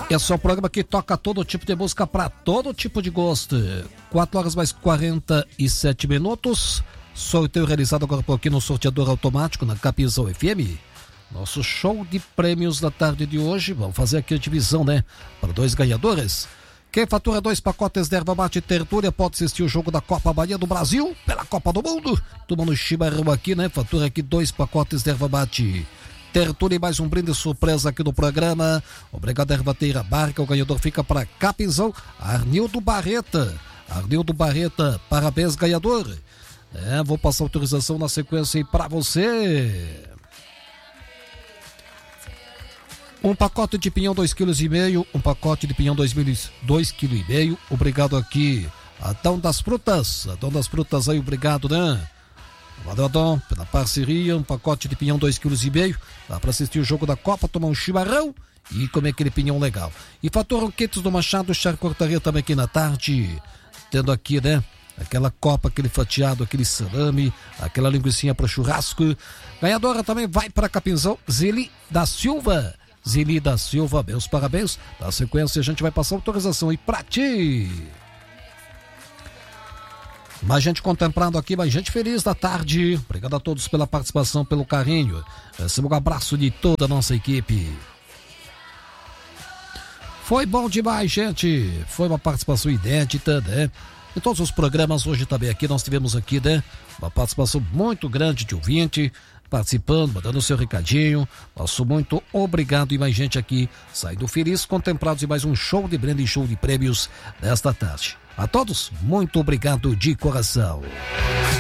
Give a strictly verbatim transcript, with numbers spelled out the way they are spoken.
Esse é o programa que toca todo tipo de música para todo tipo de gosto. quatro horas mais quarenta e sete minutos. Sorteio realizado agora por aqui no sorteador automático na Capinzal F M. Nosso show de prêmios da tarde de hoje. Vamos fazer aqui a divisão, né? Para dois ganhadores. Quem fatura dois pacotes de erva mate Tertúlia pode assistir o jogo da Copa Bahia do Brasil pela Copa do Mundo. Tomando chimarrão aqui, né? Fatura aqui dois pacotes de erva mate Tertúlia e mais um brinde surpresa aqui no programa. Obrigado, Ervateira Barca. O ganhador fica para Capinzal, Arnildo Barreta. Arnildo Barreta, parabéns, ganhador. É, vou passar autorização na sequência aí para você. Um pacote de pinhão dois vírgula cinco quilos, um pacote de pinhão dois vírgula cinco quilos. Obrigado aqui, Adão das Frutas. Adão das Frutas aí, obrigado, né? Valeu, Adão, pela parceria. Um pacote de pinhão dois vírgula cinco quilos. Dá para assistir o jogo da Copa, tomar um chimarrão e comer aquele pinhão legal. E faturam kits do Machado Charcutaria também aqui na tarde. Tendo aqui, né? Aquela copa, aquele fatiado, aquele salame, aquela linguicinha para churrasco. Ganhadora também vai para Capinzal, Zeli da Silva. Zeli da Silva, meus parabéns. Na sequência a gente vai passar autorização aí pra ti. Mais gente contemplando aqui, mais gente feliz da tarde. Obrigado a todos pela participação, pelo carinho. Receba um abraço de toda a nossa equipe. Foi bom demais, gente. Foi uma participação inédita, né? Em todos os programas hoje também aqui, nós tivemos aqui, né? Uma participação muito grande de ouvinte, participando, mandando o seu recadinho. Nosso muito obrigado e mais gente aqui saindo feliz, contemplados em mais um show de brinde e show de prêmios desta tarde. A todos, muito obrigado de coração.